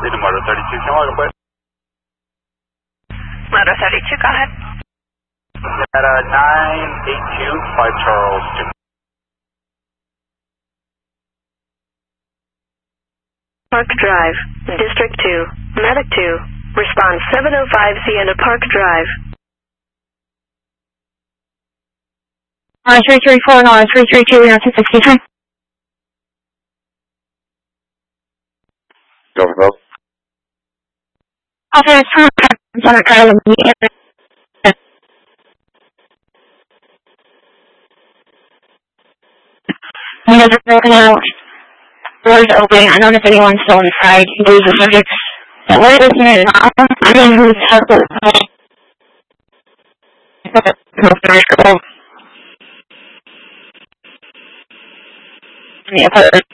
copy to Motor 32. Can I quit? Motor 32, go ahead. At 982 Charleston. Park Drive, District 2, Medic 2, response 705 Sienna Park Drive. 334, 332, we have 263. Go for both. Okay, it's on Carla. Windows are broken out. Doors open. I don't know if anyone's still inside. There's a subject. But what is it? I don't know who's helpful. Yeah,